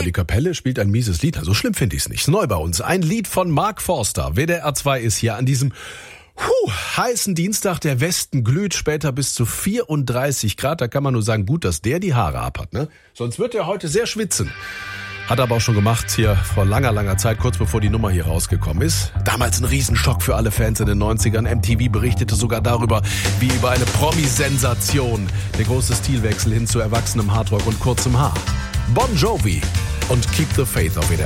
Aber die Kapelle spielt ein mieses Lied. So schlimm finde ich es nicht. Neu bei uns. Ein Lied von Mark Forster. WDR 2 ist hier an diesem heißen Dienstag. Der Westen glüht, später bis zu 34 Grad. Da kann man nur sagen, gut, dass der die Haare abhat, ne? Sonst wird er heute sehr schwitzen. Hat aber auch schon gemacht hier vor langer Zeit, kurz bevor die Nummer hier rausgekommen ist. Damals ein Riesenschock für alle Fans in den 90ern. MTV berichtete sogar darüber, wie über eine Promi-Sensation. Der große Stilwechsel hin zu erwachsenem Hardrock und kurzem Haar. Bon Jovi und Keep the Faith auf WDR.